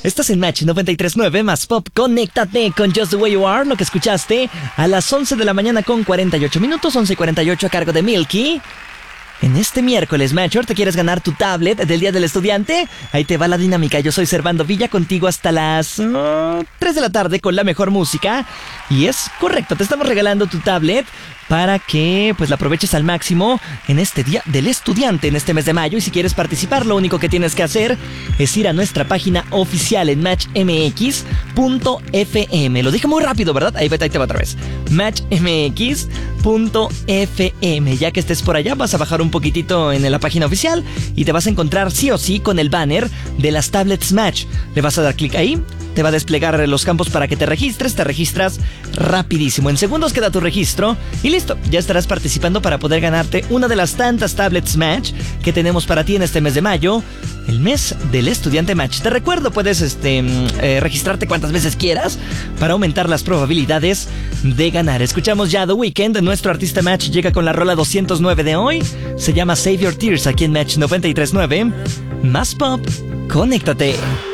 Estás en Match 93.9 más Pop. Conéctate con Just the Way You Are, lo que escuchaste a las 11 de la mañana con 48 minutos, 11:48 a cargo de Milky. En este miércoles, Matcher, ¿te quieres ganar tu tablet del Día del Estudiante? Ahí te va la dinámica. Yo soy Servando Villa, contigo hasta las 3 de la tarde con la mejor música. Y es correcto, te estamos regalando tu tablet para que pues la aproveches al máximo en este Día del Estudiante, en este mes de mayo. Y si quieres participar, lo único que tienes que hacer es ir a nuestra página oficial en matchmx.fm. Lo dije muy rápido, ¿verdad? Ahí te va otra vez. matchmx.fm. Ya que estés por allá, vas a bajar un poquitito en la página oficial y te vas a encontrar sí o sí con el banner de las tablets Match. Le vas a dar clic ahí, te va a desplegar los campos para que te registres. Te registras rapidísimo, en segundos queda tu registro y listo, ya estarás participando para poder ganarte una de las tantas tablets Match que tenemos para ti en este mes de mayo, el mes del estudiante Match. Te recuerdo, puedes registrarte cuantas veces quieras para aumentar las probabilidades de ganar. Escuchamos ya The Weeknd, nuestro artista Match llega con la rola 209 de hoy. Se llama Save Your Tears aquí en Match 93.9. Más Pop, conéctate.